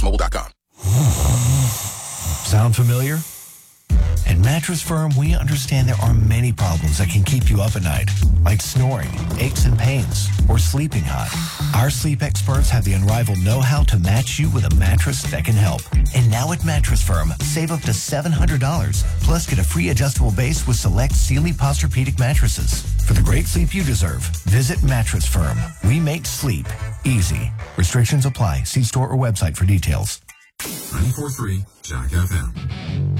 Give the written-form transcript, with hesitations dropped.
MatressFirmSportsMobile.com. Sound familiar? At Mattress Firm, we understand there are many problems that can keep you up at night, like snoring, aches and pains, or sleeping hot. Our sleep experts have the unrivaled know-how to match you with a mattress that can help. And now at Mattress Firm, save up to $700, plus get a free adjustable base with select Sealy Posturepedic mattresses. For the great sleep you deserve, visit Mattress Firm. We make sleep easy. Restrictions apply. See store or website for details. 94.3 Jack FM.